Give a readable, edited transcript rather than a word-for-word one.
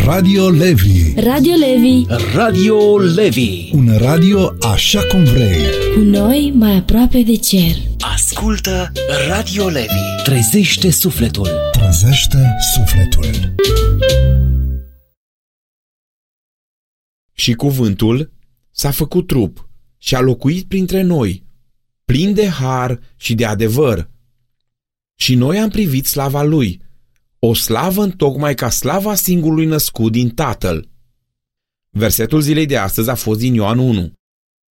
Radio Levi. Radio Levi. Radio Levi. Un radio așa cum vrei. Cu noi mai aproape de cer. Ascultă Radio Levi. Trezește sufletul. Trezește sufletul. Și cuvântul s-a făcut trup și a locuit printre noi, plin de har și de adevăr. Și noi am privit slava lui, o slavă întocmai ca slava singurului născut din Tatăl. Versetul zilei de astăzi a fost din Ioan 1.